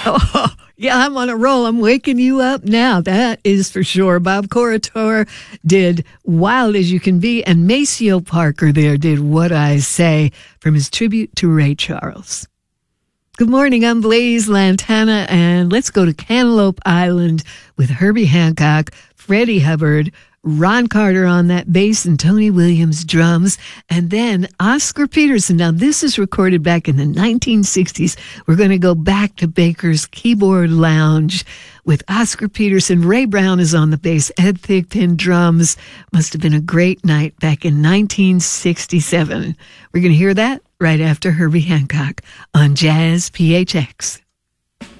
Oh, yeah, I'm on a roll. I'm waking you up now. That is for sure. Bob Corritore did Wild as You Can Be, and Maceo Parker there did What I Say from his tribute to Ray Charles. Good morning, I'm Blaze Lantana, and let's go to Cantaloupe Island with Herbie Hancock, Freddie Hubbard, Ron Carter on that bass, and Tony Williams drums, and then Oscar Peterson. Now, this is recorded back in the 1960s. We're going to go back to Baker's Keyboard Lounge with Oscar Peterson. Ray Brown is on the bass, Ed Thigpen drums. Must have been a great night back in 1967. We're going to hear that right after Herbie Hancock on Jazz PHX.